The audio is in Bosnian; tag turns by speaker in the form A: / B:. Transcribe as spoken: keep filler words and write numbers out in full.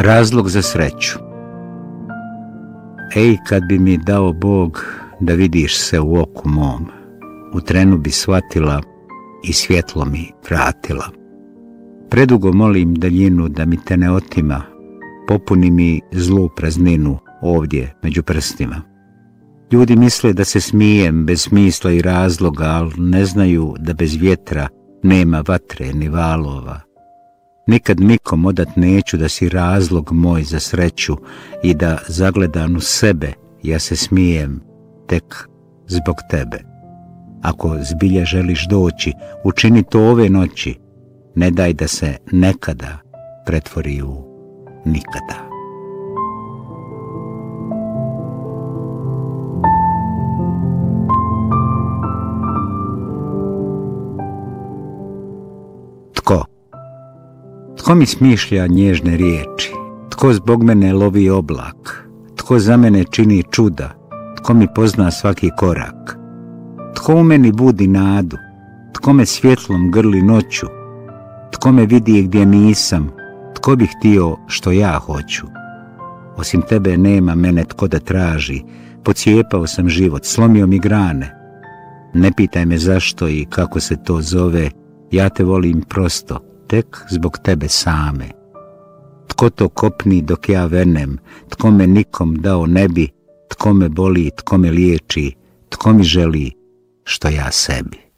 A: Razlog za sreću. Ej, kad bi mi dao Bog da vidiš se u oku mom, u trenu bi shvatila i svjetlo mi vratila. Predugo molim daljinu da mi te ne otima, popuni mi zlu prazninu ovdje među prstima. Ljudi misle da se smijem bez smisla i razloga, ali ne znaju da bez vjetra nema vatre ni valova. Nikad nikom odat neću da si razlog moj za sreću i da zagledan u sebe ja se smijem tek zbog tebe. Ako zbilja želiš doći, učini to ove noći, ne daj da se nekada pretvori u nikada. Tko? Tko mi smišlja nježne riječi? Tko zbog mene lovi oblak? Tko za mene čini čuda? Tko mi pozna svaki korak? Tko u meni budi nadu? Tko me svjetlom grli noću? Tko me vidi gdje nisam? Tko bi htio što ja hoću? Osim tebe nema mene tko da traži. Pocijepao sam život, slomio mi grane. Ne pitaj me zašto i kako se to zove, ja te volim prosto, tek zbog tebe same. Tko to kopni dok ja venem, tko me nikom dao ne bi, tko me boli, tko me liječi, tko mi želi što ja sebi.